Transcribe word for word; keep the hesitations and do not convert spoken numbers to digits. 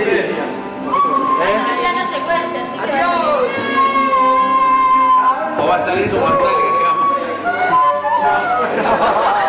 plano secuencia, así que... ¡Adiós! O va a salir su masaje, digamos.